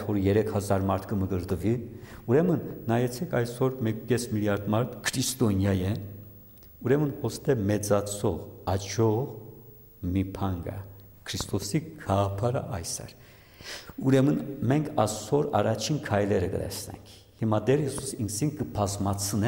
որ 3000 մարդ կմգրտվի, ուրեմն նայեցեք այսօր 1.5 միլիարդ մարդ քրիստոնյա է, ուրեմն ոստե մեծացող, աճող մի բան կա, Քրիստոսի գաղափարը այս է։ Ուրեմն մենք այսօր առաջին քայլերը կտեսնենք։ Հիմա Տեր Հիսուս ինքնին կբազմացնե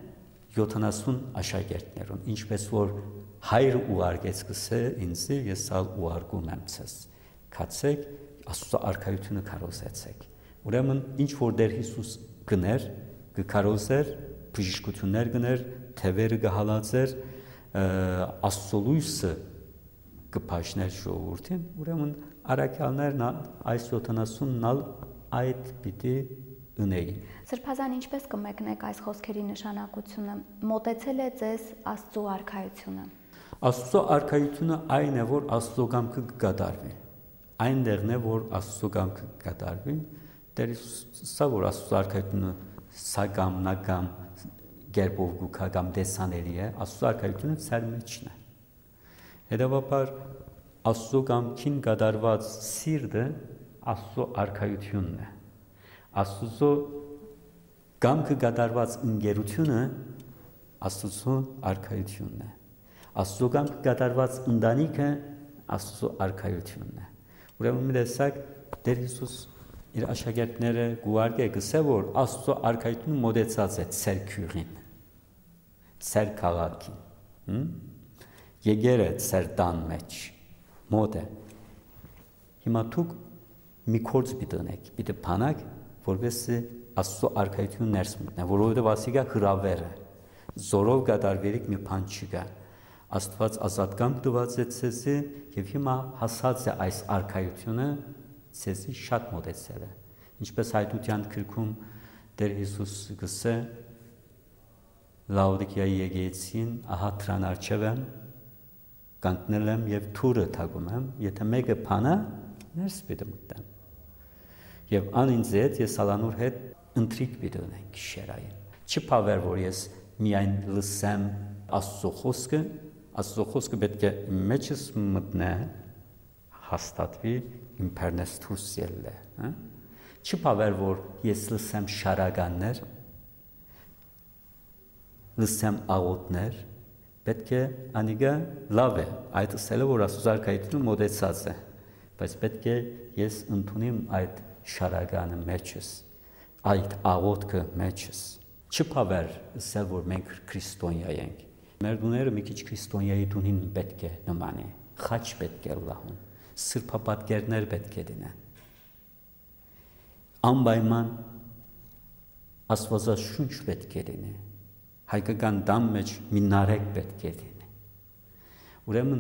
70 աշակերտներուն, ինչպես որ Հայրը ուղարկեց գսե ինձ, ես ալ ուղարկում եմ ցես։ Քացեք Աստծո արքայությունը քարոզեցեք։ Ուրեմն ինչ որ Տեր Հիսուս գներ, կքարոզեր, բժշկություններ գներ, թևերը կհալածեր, Աստծո լույսը կփաշներ ժողովրդին, ուրեմն արաքյալներն այս 70-ն այդ պիտի ունեին։ Սրբազան, ինչպես կմեկնեք այս խոսքերի նշանակությունը, մոտեցել է ձեզ Աստծո արքայությունը։ Աստծո արքայությունը այն է, որ Աստծո կամքը կկատարվի։ Այնտեղն է, որ Աստծո կամքը կկատարվի, Տեր սա որ Աստծո արքայությունը սակամ նական գերբով գուքագամ դեսաների է, Աստծո արքայությունը ծեր մեջն է։ Հետևաբար Աստծո կամքին կատարված սիրտը Աստծո արքայությունն է։ Աստծո կամքը կատարված ընկերությունը Աստծո արքայությունն է։ Աստծո կամքը կատարված ընտանիքը Աստծո արքայությունն է։ Ուրեմն մի տեսակ Տեր Հիսուս իր աշակերտները գուարգե գսե որ Աստծո արքայությունը մոտեցած է ծեր քյուրին, ծեր քաղաքին, եկերը ծեր տան մեջ, մոտ է։ Հիմա դուք մի կորձ պիտի պիտի փանակ, որովհետեւ Աստծո արքայությունը ներս մտնի, որովհետեւ ասիկա հրավեր է, զորով կատարվելիք մի բան չկա։ Աստված ազատ կամք տված է ցեզի եւ հիմա հասած է այս արքայությունը ցեզի շատ մոտեցել է։ Ինչպես Հայդուտյան գրքում Տեր Հիսուս գսե Լաուդիկիայի եկեղեցին, ահա դրան առջև եմ, կանգնել եմ եւ թուրը թագում եմ, եթե մեկը փանա, ներս պիտի մտնեմ։ Եվ անինձ հետ ես ալանուր հետ ընտրիկ պիտի ունենք գիշերային։ Չփավեր որ ես միայն լսեմ Աստծո խոսքը, Աստծո խոսքը պետք է իմ մեջս մտնե, հաստատվի, իմ բեռնես դուրս ելլե, Չփավեր որ ես լսեմ շարականներ, լսեմ աղոթներ, պետք է անիգա լավ է, այդ ասելը որ Աստծո արքայությունը մոտեցած է, բայց պետք է ես ընդունեմ այդ շարականը մեջս, այդ աղոթքը մեջս, չփավեր ասել որ մենք քրիստոնյա ենք, մեր դուները մի քիչ քրիստոնյայի դունին պետք է նմանի, խաչ պետք է լահուն, սրբապատկերներ պետք է դինեն, անպայման աստվածաշունչ պետք է դինի, հայկական դամ մեջ մի նարեկ պետք է դինի, ուրեմն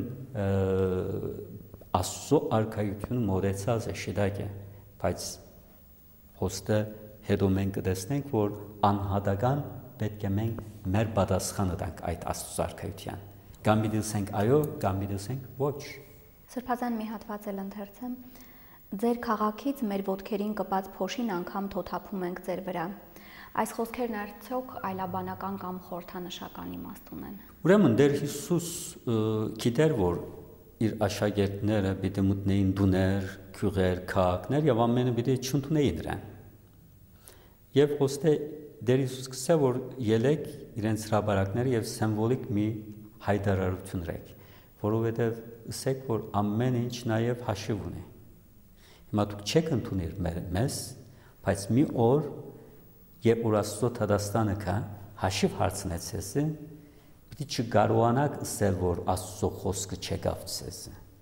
Աստծո արքայությունը մոտեցած է շիդակ է, բայց հոստը հետո մենք կտեսնենք, որ անհատական պետք է մենք մեր պատասխանը տանք այդ Աստծո արքայության։ Կամ մի դասենք այո, կամ մի դասենք ոչ։ Սրբազան մի հատված էլ ընթերցեմ։ Ձեր քաղաքից մեր ոտքերին կպած փոշին անգամ թոթափում ենք ձեր վրա։ Այս խոսքերն արդյոք այլաբանական կամ խորհրդանշական իմաստ ունեն։ Ուրեմն Տեր Հիսուս գիտեր, որ իր աշակերտները պիտի մտնեին դուներ, քյուղեր, քաղաքներ եւ ամենը պիտի չընդունեին նրան։ Եվ ոստե Տեր Հիսուս գսե որ ելեք իրենց հրաբարակները եւ սիմվոլիկ մի հայտարարություն ռեք, որովհետեւ ասեք որ ամեն ինչ նաեւ հաշիվ ունի։ Հիմա դուք չեք ընդունել մեզ, բայց մի օր երբ որ Աստծո Թադաստանը կա, հաշիվ հարցնեց ես, պիտի չկարողանաք ասել, որ Աստծո խոսքը չեկավ ցեզ։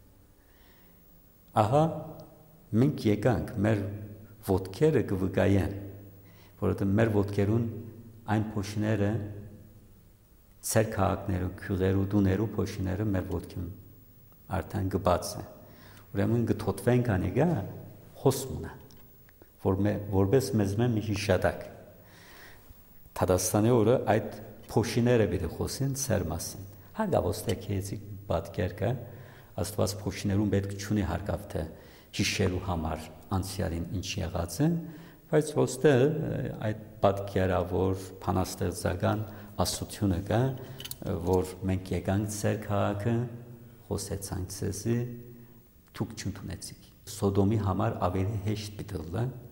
Ահա մենք եկանք մեր ոտքերը կվկայեն, որովհետև մեր ոտքերուն այն փոշիները, ծեր քաղաքները, քյուղերու, դուներու փոշիները մեր ոտքին արդեն գբաց է։ Ուրեմն գթոթվենք անիգա խոսմունա, որպես մեզ մի հիշատակ։ Թադաստանի օրը այդ փոշիները պիտի խոսեն ծեր մասին։ Հարգավոստե քեզի պատկեր կա, Աստված փոշիներուն պետք չունի հարգավ թե հիշելու համար անցյալին ինչ եղած է, բայց ոստե այդ պատկերավոր փանաստեղծական ասությունը կա, որ մենք եկանք ծեր քաղաքը, խոսեցանք ցեզի, դուք չընդունեցիք։ Սոդոմի համար ավելի հեշտ պիտի լա,